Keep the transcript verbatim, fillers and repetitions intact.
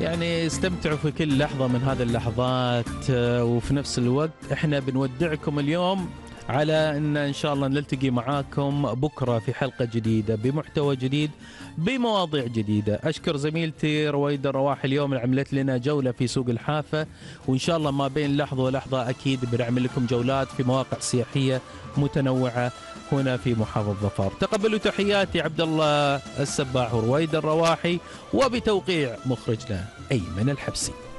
يعني استمتعوا في كل لحظة من هذه اللحظات، آه، وفي نفس الوقت احنا بنودعكم اليوم على ان ان شاء الله نلتقي معاكم بكرة في حلقة جديدة بمحتوى جديد بمواضيع جديدة. اشكر زميلتي رويدة الرواحي اليوم اللي عملت لنا جولة في سوق الحافة، وان شاء الله ما بين لحظة ولحظة اكيد بنعمل لكم جولات في مواقع سياحية متنوعة هنا في محافظة ظفار. تقبلوا تحياتي عبد الله السباح ورويدة الرواحي، وبتوقيع مخرجنا أيمن الحبسي.